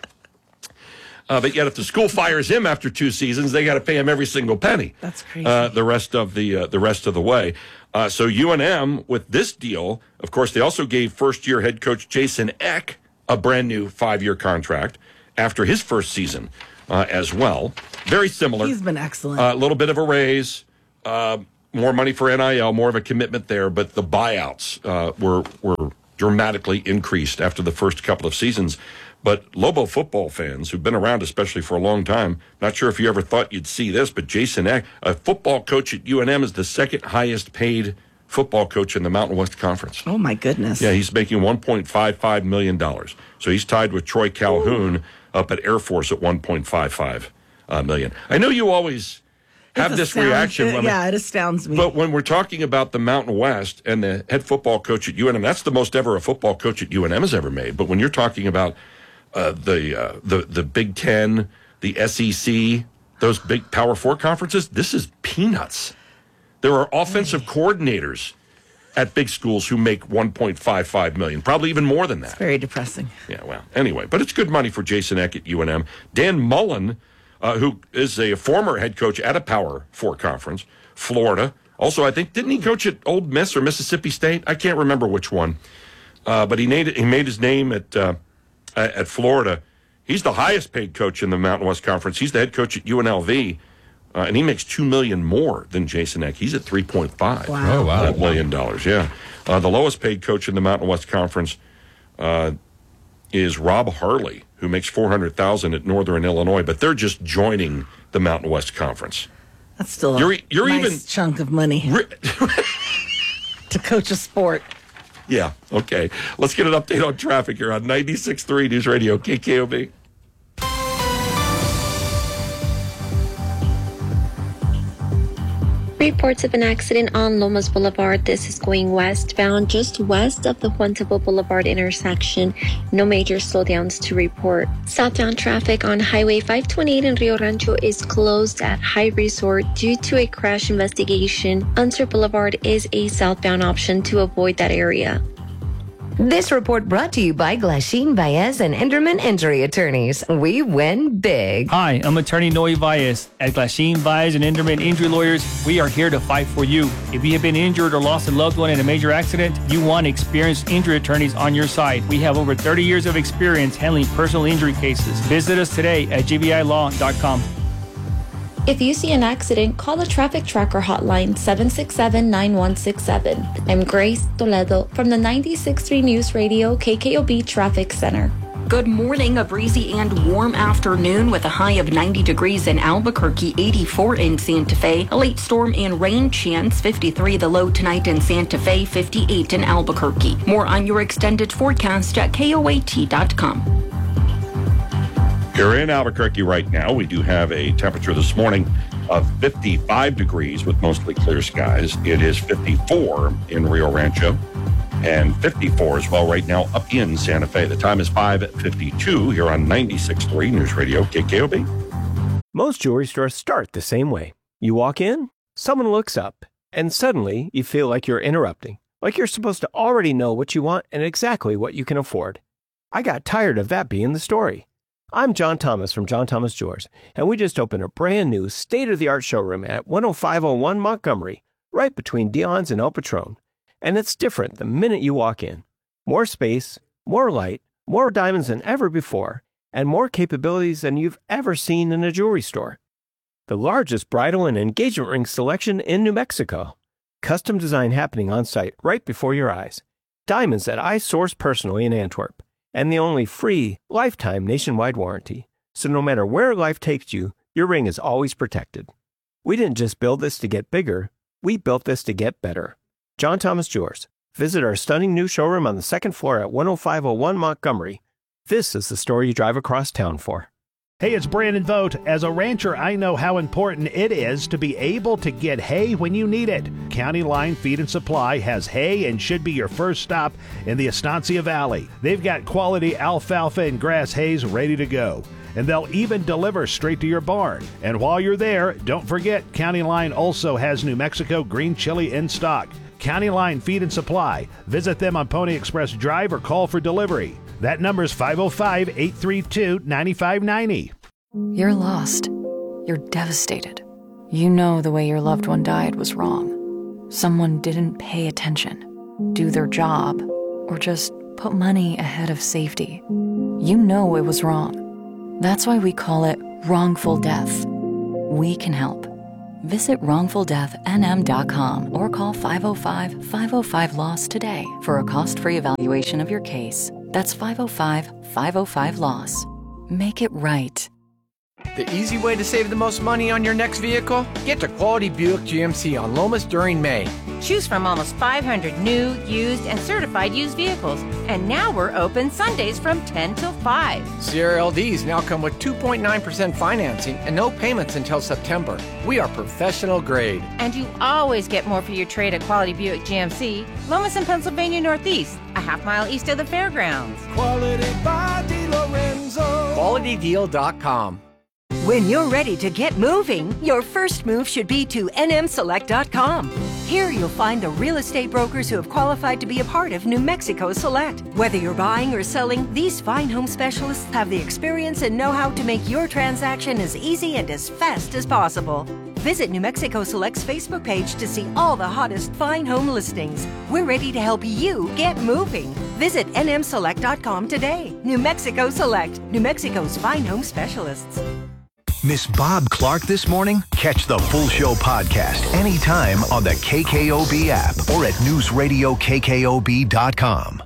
But yet, if the school fires him after 2 seasons, they got to pay him every single penny. That's crazy. The rest of the way. So UNM, with this deal, of course, they also gave first-year head coach Jason Eck a brand new 5-year contract after his first season as well. Very similar. He's been excellent. A little bit of a raise, more money for NIL, more of a commitment there, but the buyouts were dramatically increased after the first couple of seasons. But Lobo football fans who've been around, especially for a long time, not sure if you ever thought you'd see this, but Jason Eck, a football coach at UNM, is the second highest paid football coach in the Mountain West Conference. Oh, my goodness. Yeah, he's making $1.55 million. So he's tied with Troy Calhoun up at Air Force at $1.55 million. I know you always have this reaction. It astounds me. But when we're talking about the Mountain West and the head football coach at UNM, that's the most ever a football coach at UNM has ever made. But when you're talking about the Big Ten, the SEC, those big Power 4 conferences, this is peanuts. There are offensive coordinators at big schools who make $1.55 million, probably even more than that. It's very depressing. Yeah, well, anyway, but it's good money for Jason Eck at UNM. Dan Mullen, who is a former head coach at a Power 4 conference, Florida. Also, I think, didn't he coach at Ole Miss or Mississippi State? I can't remember which one. But he made his name at Florida. He's the highest paid coach in the Mountain West Conference. He's the head coach at UNLV, and he makes $2 million more than Jason Eck. He's at $3.5 million. Yeah. The lowest paid coach in the Mountain West Conference is Rob Harley, who makes $400,000 at Northern Illinois, but they're just joining the Mountain West Conference. That's still a nice chunk of money to coach a sport. Yeah, okay. Let's get an update on traffic here on 96.3 News Radio, KKOB. Reports of an accident on Lomas Boulevard. This is going westbound, just west of the Juan Tabo Boulevard intersection. No major slowdowns to report. Southbound traffic on Highway 528 in Rio Rancho is closed at High Resort due to a crash investigation. Unser Boulevard is a southbound option to avoid that area. This report brought to you by Glasheen Baez and Enderman Injury Attorneys. We win big. Hi, I'm attorney Noe Baez. At Glasheen Baez and Enderman Injury Lawyers, we are here to fight for you. If you have been injured or lost a loved one in a major accident, you want experienced injury attorneys on your side. We have over 30 years of experience handling personal injury cases. Visit us today at gbilaw.com. If you see an accident, call the Traffic Tracker hotline 767-9167. I'm Grace Toledo from the 96.3 News Radio KKOB Traffic Center. Good morning. A breezy and warm afternoon with a high of 90 degrees in Albuquerque, 84 in Santa Fe. A late storm and rain chance, 53 the low tonight in Santa Fe, 58 in Albuquerque. More on your extended forecast at KOAT.com. You're in Albuquerque right now. We do have a temperature this morning of 55 degrees with mostly clear skies. It is 54 in Rio Rancho and 54 as well right now up in Santa Fe. The time is 5:52 here on 96.3 News Radio KKOB. Most jewelry stores start the same way. You walk in, someone looks up, and suddenly you feel like you're interrupting, like you're supposed to already know what you want and exactly what you can afford. I got tired of that being the story. I'm John Thomas from John Thomas Jewelers, and we just opened a brand new state-of-the-art showroom at 10501 Montgomery, right between Dion's and El Patron. And it's different the minute you walk in. More space, more light, more diamonds than ever before, and more capabilities than you've ever seen in a jewelry store. The largest bridal and engagement ring selection in New Mexico. Custom design happening on site right before your eyes. Diamonds that I source personally in Antwerp. And the only free, lifetime nationwide warranty. So no matter where life takes you, your ring is always protected. We didn't just build this to get bigger, we built this to get better. John Thomas Jewelers. Visit our stunning new showroom on the second floor at 10501 Montgomery. This is the store you drive across town for. Hey, it's Brandon Vogt. As a rancher, I know how important it is to be able to get hay when you need it. County Line Feed and Supply has hay and should be your first stop in the Estancia Valley. They've got quality alfalfa and grass hays ready to go, and they'll even deliver straight to your barn. And while you're there, don't forget County Line also has New Mexico green chili in stock. County Line Feed and Supply. Visit them on Pony Express Drive or call for delivery. That number is 505-832-9590. You're lost. You're devastated. You know the way your loved one died was wrong. Someone didn't pay attention, do their job, or just put money ahead of safety. You know it was wrong. That's why we call it wrongful death. We can help. Visit wrongfuldeathnm.com or call 505-505-LOSS today for a cost-free evaluation of your case. That's 505-505-LOSS. Make it right. The easy way to save the most money on your next vehicle? Get to Quality Buick GMC on Lomas during May. Choose from almost 500 new, used, and certified used vehicles. And now we're open Sundays from 10 till 5. CRLDs now come with 2.9% financing and no payments until September. We are professional grade. And you always get more for your trade at Quality Buick GMC, Lomas and Pennsylvania Northeast, a half-mile east of the fairgrounds. Quality by DiLorenzo. QualityDeal.com. When you're ready to get moving, your first move should be to nmselect.com. Here you'll find the real estate brokers who have qualified to be a part of New Mexico Select. Whether you're buying or selling, these fine home specialists have the experience and know-how to make your transaction as easy and as fast as possible. Visit New Mexico Select's Facebook page to see all the hottest fine home listings. We're ready to help you get moving. Visit nmselect.com today. New Mexico Select, New Mexico's fine home specialists. Miss Bob Clark this morning? Catch the full show podcast anytime on the KKOB app or at newsradiokkob.com.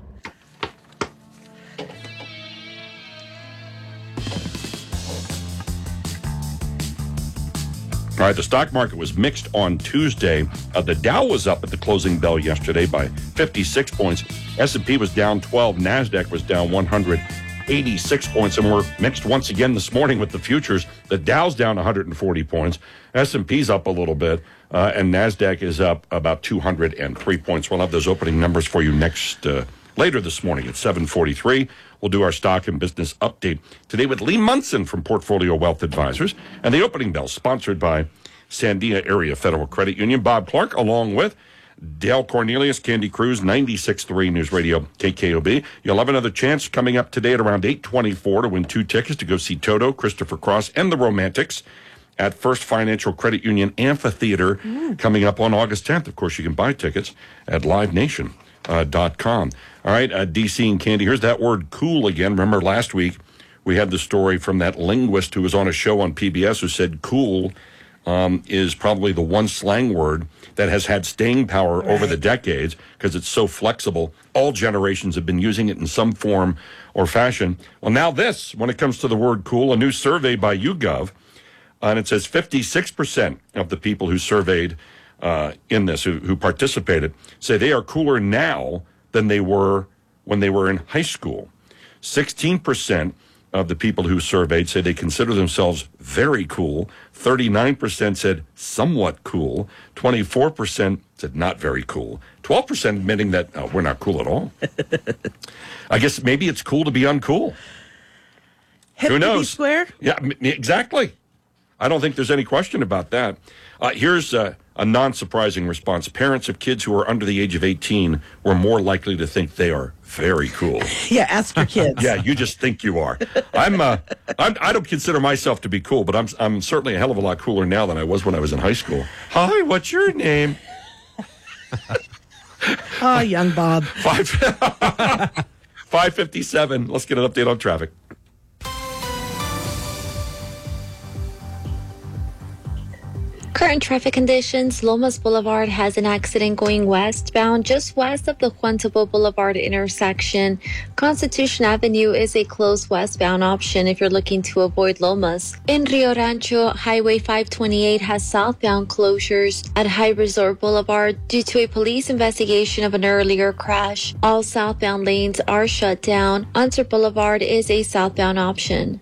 All right, the stock market was mixed on Tuesday. The Dow was up at the closing bell yesterday by 56 points. S&P was down 12. NASDAQ was down 186 points. And we're mixed once again this morning with the futures. The Dow's down 140 points. S&P's up a little bit. And NASDAQ is up about 203 points. We'll have those opening numbers for you later this morning at 7:43. We'll do our stock and business update today with Lee Munson from Portfolio Wealth Advisors. And the opening bell sponsored by Sandia Area Federal Credit Union. Bob Clark along with Dale Cornelius, Candy Cruz, 96.3 News Radio KKOB. You'll have another chance coming up today at around 8:24 to win 2 tickets to go see Toto, Christopher Cross, and the Romantics at First Financial Credit Union Amphitheater coming up on August 10th. Of course, you can buy tickets at livenation.com. All right, DC and Candy, here's that word cool again. Remember last week we had the story from that linguist who was on a show on PBS who said cool is probably the one slang word that has had staying power over the decades because it's so flexible. All generations have been using it in some form or fashion. Well, now this, when it comes to the word cool, a new survey by YouGov, and it says 56% of the people who surveyed in this, who participated, say they are cooler now than they were when they were in high school. 16% of the people who surveyed say they consider themselves very cool. 39% said somewhat cool. 24% said not very cool. 12% admitting that we're not cool at all. I guess maybe it's cool to be uncool. Hip Who knows? Square? Yeah, exactly. I don't think there's any question about that. Here's a non-surprising response. Parents of kids who are under the age of 18 were more likely to think they are very cool. Yeah, ask your kids. Yeah, you just think you are. I don't consider myself to be cool, but I'm certainly a hell of a lot cooler now than I was when I was in high school. Hi, what's your name? Oh, young Bob. 5:57. Let's get an update on traffic. Current traffic conditions, Lomas Boulevard has an accident going westbound just west of the Juan Tabo Boulevard intersection. Constitution Avenue is a closed westbound option if you're looking to avoid Lomas. In Rio Rancho, Highway 528 has southbound closures at High Resort Boulevard due to a police investigation of an earlier crash. All southbound lanes are shut down. Unser Boulevard is a southbound option.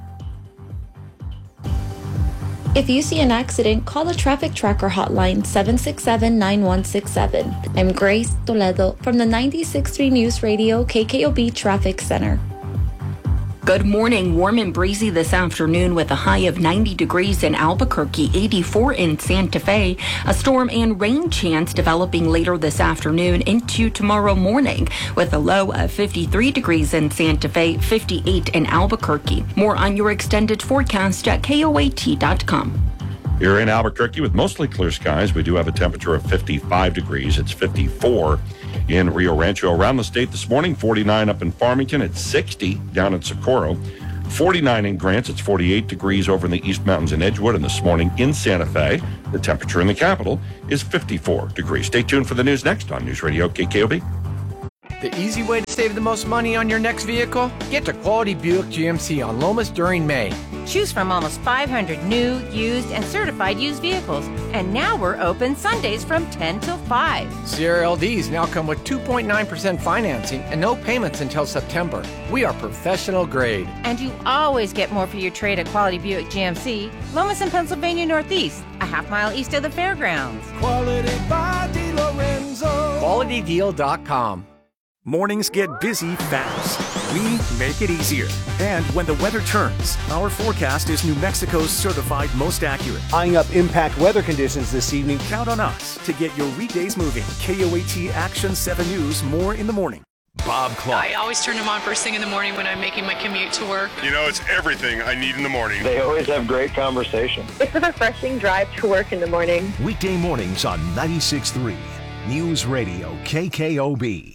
If you see an accident, call the Traffic Tracker hotline 767-9167. I'm Grace Toledo from the 96.3 News Radio KKOB Traffic Center. Good morning. Warm and breezy this afternoon with a high of 90 degrees in Albuquerque, 84 in Santa Fe. A storm and rain chance developing later this afternoon into tomorrow morning with a low of 53 degrees in Santa Fe, 58 in Albuquerque. More on your extended forecast at KOAT.com. Here in Albuquerque with mostly clear skies, we do have a temperature of 55 degrees. It's 54 in Rio Rancho. Around the state this morning, 49 up in Farmington. It's 60 down in Socorro. 49 in Grants. It's 48 degrees over in the East Mountains in Edgewood. And this morning in Santa Fe, the temperature in the capital is 54 degrees. Stay tuned for the news next on News Radio KKOB. The easy way to save the most money on your next vehicle? Get to Quality Buick GMC on Lomas during May. Choose from almost 500 new, used, and certified used vehicles. And now we're open Sundays from 10 till 5. CRLDs now come with 2.9% financing and no payments until September. We are professional grade. And you always get more for your trade at Quality Buick GMC, Lomas and Pennsylvania Northeast, a half-mile east of the fairgrounds. Quality by DeLorenzo. QualityDeal.com. Mornings get busy fast. We make it easier. And when the weather turns, our forecast is New Mexico's certified most accurate. Eyeing up impact weather conditions this evening. Count on us to get your weekdays moving. KOAT Action 7 News, more in the morning. Bob Clark. I always turn them on first thing in the morning when I'm making my commute to work. You know, it's everything I need in the morning. They always have great conversation. It's a refreshing drive to work in the morning. Weekday mornings on 96.3 News Radio KKOB.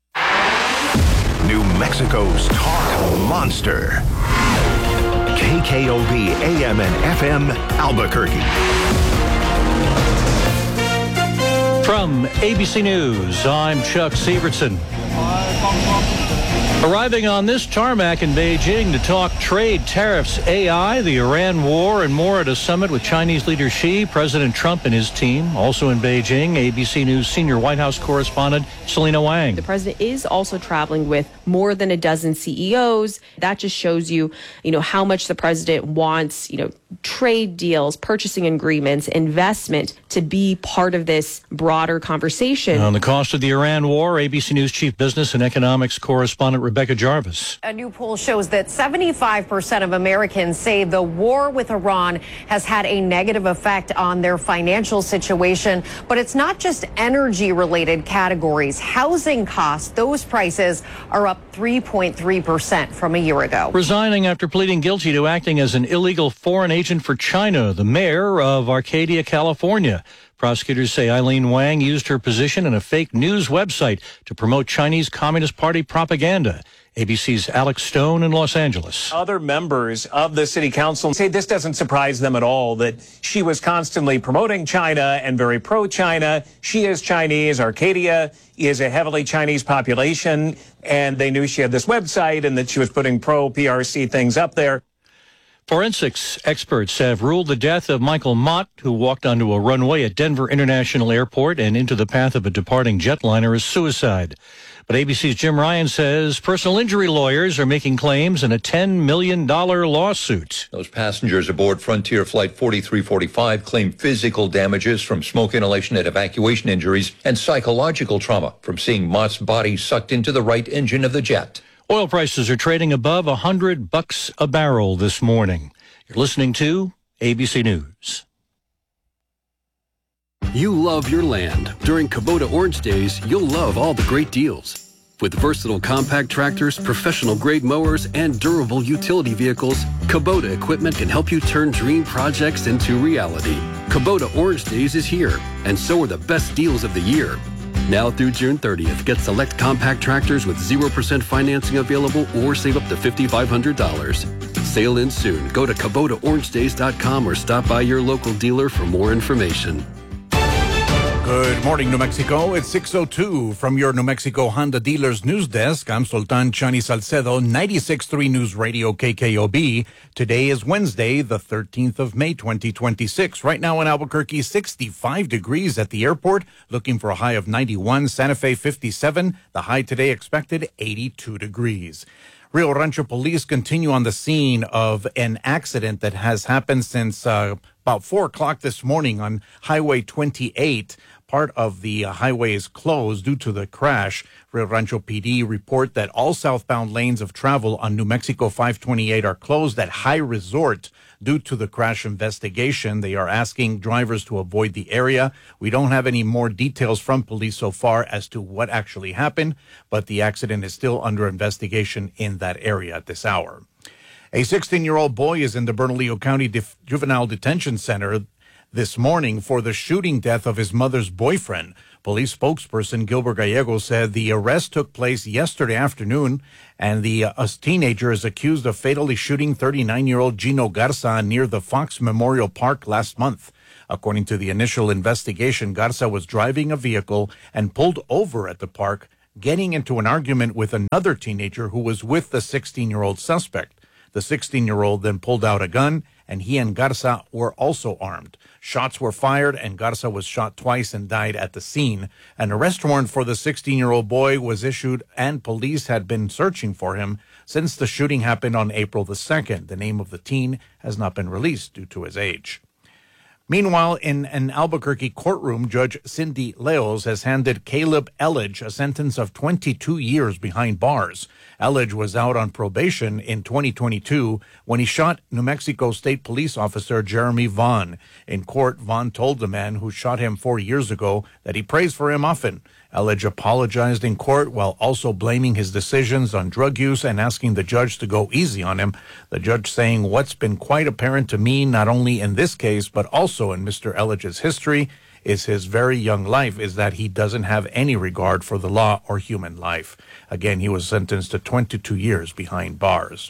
New Mexico's talk monster. KKOB AM and FM Albuquerque. From ABC News, I'm Chuck Sievertson. Arriving on this tarmac in Beijing to talk trade, tariffs, AI, the Iran war, and more at a summit with Chinese leader Xi, President Trump and his team. Also in Beijing, ABC News senior White House correspondent Selena Wang. The president is also traveling with more than a dozen CEOs. That just shows you, how much the president wants, trade deals, purchasing agreements, investment to be part of this broader conversation. On the cost of the Iran war, ABC News chief business and economics correspondent Rebecca Jarvis. A new poll shows that 75% of Americans say the war with Iran has had a negative effect on their financial situation. But it's not just energy-related categories. Housing costs, those prices are up 3.3% from a year ago. Resigning after pleading guilty to acting as an illegal foreign agent for China, the mayor of Arcadia, California. Prosecutors say Eileen Wang used her position in a fake news website to promote Chinese Communist Party propaganda. ABC's Alex Stone in Los Angeles. Other members of the city council say this doesn't surprise them at all, that she was constantly promoting China and very pro-China. She is Chinese. Arcadia is a heavily Chinese population, and they knew she had this website and that she was putting pro-PRC things up there. Forensics experts have ruled the death of Michael Mott, who walked onto a runway at Denver International Airport and into the path of a departing jetliner, as suicide. But ABC's Jim Ryan says personal injury lawyers are making claims in a $10 million lawsuit. Those passengers aboard Frontier Flight 4345 claim physical damages from smoke inhalation and evacuation injuries and psychological trauma from seeing Mott's body sucked into the right engine of the jet. Oil prices are trading above $100 a barrel this morning. You're listening to ABC News. You love your land. During Kubota Orange Days, you'll love all the great deals. With versatile compact tractors, professional-grade mowers, and durable utility vehicles, Kubota equipment can help you turn dream projects into reality. Kubota Orange Days is here, and so are the best deals of the year. Now through June 30th, get select compact tractors with 0% financing available or save up to $5,500. Sale ends soon. Go to KubotaOrangeDays.com or stop by your local dealer for more information. Good morning, New Mexico. It's 6:02 from your New Mexico Honda Dealers News Desk. I'm Sultan Chani Salcedo, 96.3 News Radio KKOB. Today is Wednesday, the 13th of May, 2026. Right now in Albuquerque, 65 degrees at the airport, looking for a high of 91. Santa Fe, 57. The high today expected, 82 degrees. Rio Rancho police continue on the scene of an accident that has happened since about 4 o'clock this morning on Highway 28. Part of the highway is closed due to the crash. Rio Rancho PD report that all southbound lanes of travel on New Mexico 528 are closed at High Resort due to the crash investigation. They are asking drivers to avoid the area. We don't have any more details from police so far as to what actually happened, but the accident is still under investigation in that area at this hour. A 16-year-old boy is in the Bernalillo County Juvenile Detention Center this morning for the shooting death of his mother's boyfriend. Police spokesperson Gilbert Gallego said the arrest took place yesterday afternoon, and the teenager is accused of fatally shooting 39-year-old Gino Garza near the Fox Memorial Park last month. According to the initial investigation, Garza was driving a vehicle and pulled over at the park, getting into an argument with another teenager who was with the 16-year-old suspect. The 16-year-old then pulled out a gun, and he and Garza were also armed. Shots were fired, and Garza was shot twice and died at the scene. An arrest warrant for the 16-year-old boy was issued, and police had been searching for him since the shooting happened on April the 2nd. The name of the teen has not been released due to his age. Meanwhile, in an Albuquerque courtroom, Judge Cindy Leos has handed Caleb Elledge a sentence of 22 years behind bars. Elledge was out on probation in 2022 when he shot New Mexico State Police Officer Jeremy Vaughn. In court, Vaughn told the man who shot him 4 years ago that he prays for him often. Elledge apologized in court while also blaming his decisions on drug use and asking the judge to go easy on him. The judge saying what's been quite apparent to me, not only in this case, but also in Mr. Elledge's history, is his very young life, is that he doesn't have any regard for the law or human life. Again, he was sentenced to 22 years behind bars.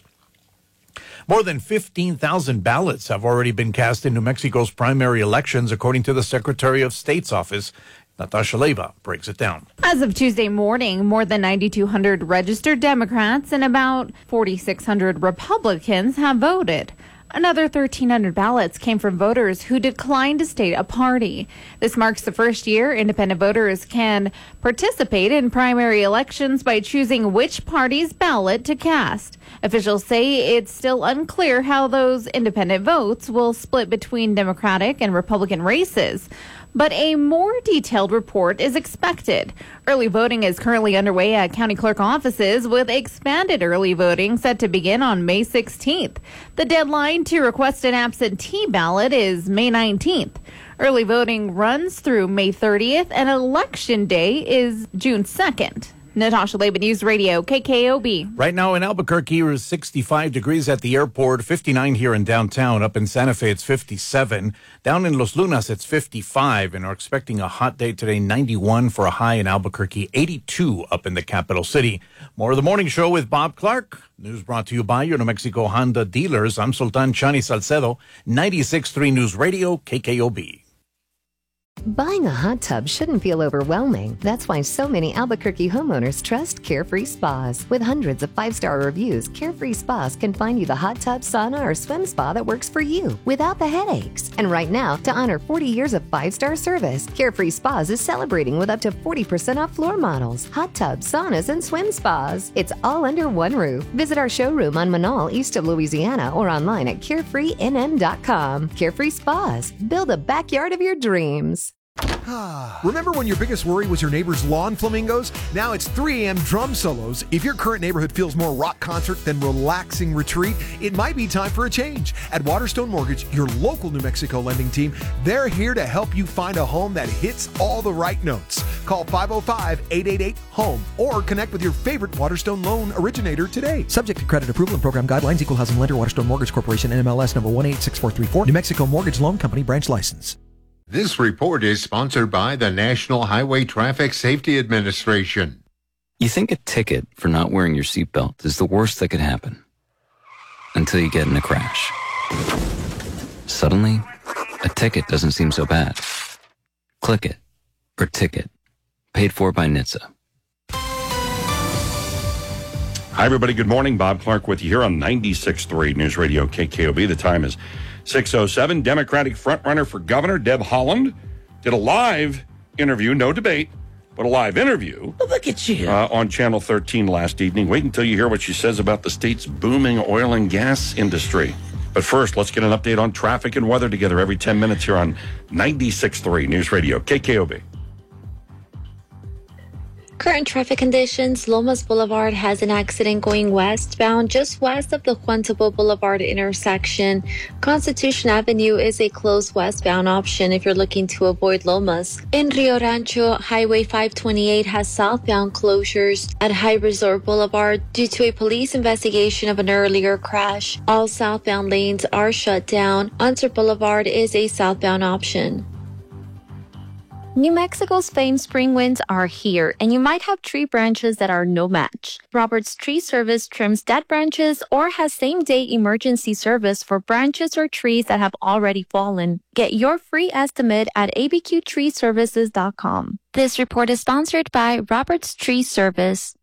More than 15,000 ballots have already been cast in New Mexico's primary elections, according to the Secretary of State's office. Natasha Leyva breaks it down. As of Tuesday morning, more than 9,200 registered Democrats and about 4,600 Republicans have voted. Another 1,300 ballots came from voters who declined to state a party. This marks the first year independent voters can participate in primary elections by choosing which party's ballot to cast. Officials say it's still unclear how those independent votes will split between Democratic and Republican races, but a more detailed report is expected. Early voting is currently underway at county clerk offices, with expanded early voting set to begin on May 16th. The deadline to request an absentee ballot is May 19th. Early voting runs through May 30th, and Election Day is June 2nd. Natasha Leyva, News Radio, KKOB. Right now in Albuquerque, it's 65 degrees at the airport, 59 here in downtown. Up in Santa Fe, it's 57. Down in Los Lunas, it's 55, and are expecting a hot day today, 91 for a high in Albuquerque, 82 up in the capital city. More of the morning show with Bob Clark. News brought to you by your New Mexico Honda dealers. I'm Sultan Chani Salcedo, 96.3 News Radio, KKOB. Buying a hot tub shouldn't feel overwhelming. That's why so many Albuquerque homeowners trust Carefree Spas. With hundreds of 5-star reviews, Carefree Spas can find you the hot tub, sauna, or swim spa that works for you without the headaches. And right now, to honor 40 years of 5-star service, Carefree Spas is celebrating with up to 40% off floor models, hot tubs, saunas, and swim spas. It's all under one roof. Visit our showroom on Manal, east of Louisiana, or online at carefreenm.com. Carefree Spas. Build a backyard of your dreams. Remember when your biggest worry was your neighbor's lawn flamingos? Now it's 3 a.m. drum solos. If your current neighborhood feels more rock concert than relaxing retreat, it might be time for a change. At Waterstone Mortgage, your local New Mexico lending team, they're here to help you find a home that hits all the right notes. Call 505-888-HOME or connect with your favorite Waterstone loan originator today. Subject to credit approval and program guidelines. Equal housing lender, Waterstone Mortgage Corporation, NMLS number 186434, New Mexico Mortgage Loan Company, branch license. This report is sponsored by the National Highway Traffic Safety Administration. You think a ticket for not wearing your seatbelt is the worst that could happen. until you get in a crash. Suddenly, a ticket doesn't seem so bad. Click it, or ticket. Paid for by NHTSA. Hi, everybody. Good morning. Bob Clark with you here on 96.3 News Radio KKOB. The time is 6:07. Democratic frontrunner for governor Deb Haaland did a live interview, no debate, but a live interview. Oh, look at you. On Channel 13 last evening. Wait until you hear what she says about the state's booming oil and gas industry. But first, let's get an update on traffic and weather together every 10 minutes here on 96.3 News Radio KKOB. Current traffic conditions, Lomas Boulevard has an accident going westbound just west of the Juan Tabo Boulevard intersection. Constitution Avenue is a closed westbound option if you're looking to avoid Lomas. In Rio Rancho, Highway 528 has southbound closures at High Resort Boulevard due to a police investigation of an earlier crash. All southbound lanes are shut down. Unser Boulevard is a southbound option. New Mexico's famed spring winds are here, and you might have tree branches that are no match. Roberts Tree Service trims dead branches or has same-day emergency service for branches or trees that have already fallen. Get your free estimate at abqtreeservices.com. This report is sponsored by Roberts Tree Service.